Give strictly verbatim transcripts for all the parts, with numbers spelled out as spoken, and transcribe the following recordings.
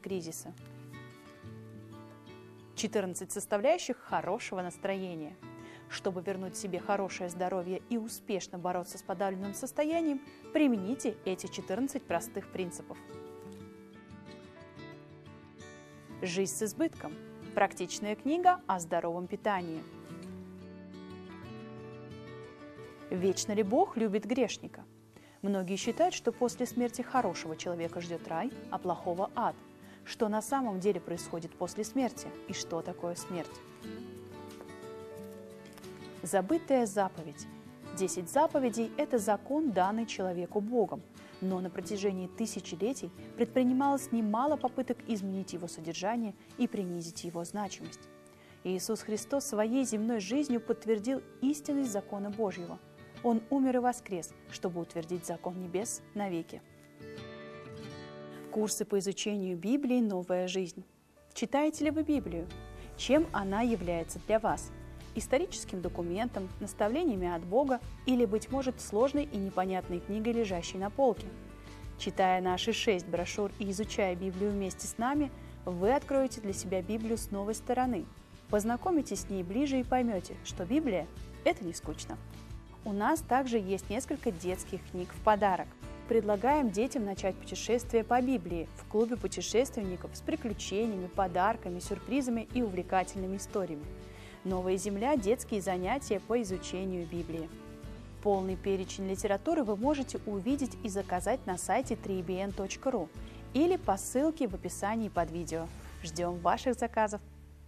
кризиса. четырнадцать составляющих хорошего настроения. Чтобы вернуть себе хорошее здоровье и успешно бороться с подавленным состоянием, примените эти четырнадцать простых принципов. «Жизнь с избытком» – практичная книга о здоровом питании. Вечно ли Бог любит грешника? Многие считают, что после смерти хорошего человека ждет рай, а плохого – ад. Что на самом деле происходит после смерти и что такое смерть? Забытая заповедь. Десять заповедей – это закон, данный человеку Богом, но на протяжении тысячелетий предпринималось немало попыток изменить его содержание и принизить его значимость. Иисус Христос своей земной жизнью подтвердил истинность закона Божьего. Он умер и воскрес, чтобы утвердить закон небес навеки. Курсы по изучению Библии «Новая жизнь». Читаете ли вы Библию? Чем она является для вас? Историческим документом, наставлениями от Бога или, быть может, сложной и непонятной книгой, лежащей на полке? Читая наши шесть брошюр и изучая Библию вместе с нами, вы откроете для себя Библию с новой стороны. Познакомитесь с ней ближе и поймете, что Библия – это не скучно. У нас также есть несколько детских книг в подарок. Предлагаем детям начать путешествие по Библии в клубе путешественников с приключениями, подарками, сюрпризами и увлекательными историями. «Новая земля» – детские занятия по изучению Библии. Полный перечень литературы вы можете увидеть и заказать на сайте три би эн точка ру или по ссылке в описании под видео. Ждем ваших заказов!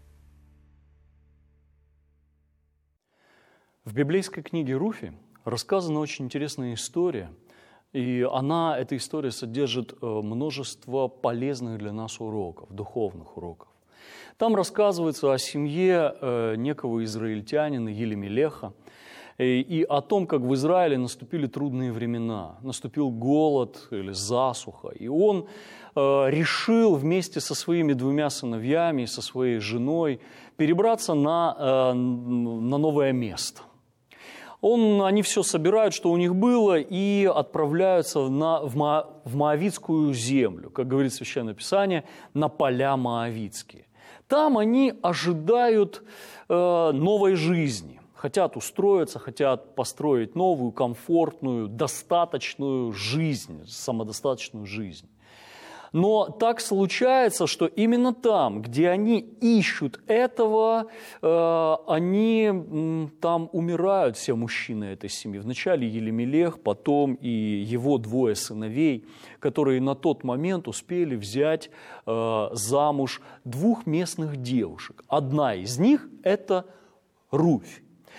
В библейской книге Руфи рассказана очень интересная история, и она, эта история содержит множество полезных для нас уроков, духовных уроков. Там рассказывается о семье э, некого израильтянина Елемелеха и, и о том, как в Израиле наступили трудные времена, наступил голод или засуха. И он э, решил вместе со своими двумя сыновьями и со своей женой перебраться на, э, на новое место. Он, они все собирают, что у них было, и отправляются на, в, Мо, в Моавитскую землю, как говорит Священное Писание, на поля Моавитские. Там они ожидают э, новой жизни, хотят устроиться, хотят построить новую, комфортную, достаточную жизнь, самодостаточную жизнь. Но так случается, что именно там, где они ищут этого, э, они м, там умирают, все мужчины этой семьи. Вначале Елемелех, потом и его двое сыновей, которые на тот момент успели взять э, замуж двух местных девушек. Одна из них – это Руфь.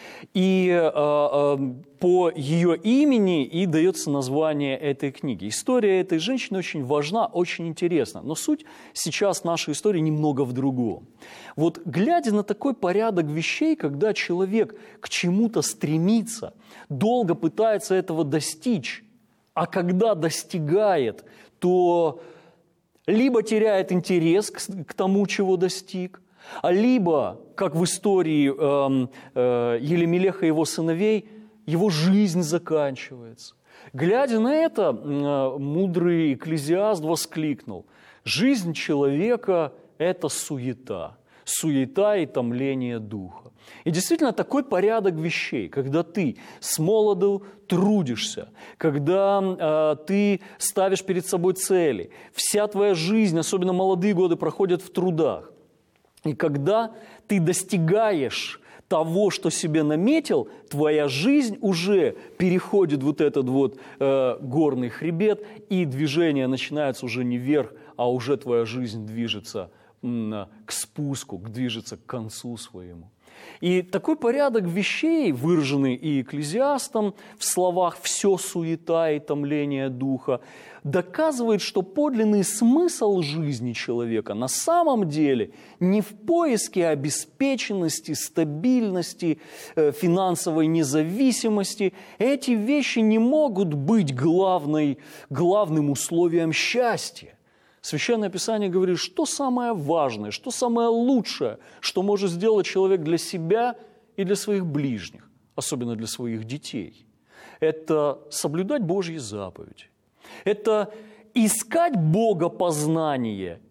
И э, э, по ее имени и дается название этой книги. История этой женщины очень важна, очень интересна. Но суть сейчас нашей истории немного в другом. Вот глядя на такой порядок вещей, когда человек к чему-то стремится, долго пытается этого достичь, а когда достигает, то либо теряет интерес к, к тому, чего достиг, а либо, как в истории э, э, Елемелеха и его сыновей, его жизнь заканчивается. Глядя на это, э, мудрый экклезиаст воскликнул: «Жизнь человека – это суета, суета и томление духа». И действительно, такой порядок вещей, когда ты с молоду трудишься, когда э, ты ставишь перед собой цели, вся твоя жизнь, особенно молодые годы, проходят в трудах. И когда ты достигаешь того, что себе наметил, твоя жизнь уже переходит вот этот вот э, горный хребет, и движение начинается уже не вверх, а уже твоя жизнь движется м, к спуску, движется к концу своему. И такой порядок вещей, выраженный и экклезиастом в словах «все суета и томление духа», доказывает, что подлинный смысл жизни человека на самом деле не в поиске обеспеченности, стабильности, финансовой независимости. Эти вещи не могут быть главной, главным условием счастья. Священное Писание говорит, что самое важное, что самое лучшее, что может сделать человек для себя и для своих ближних, особенно для своих детей. Это соблюдать Божьи заповеди. Это искать Богопознание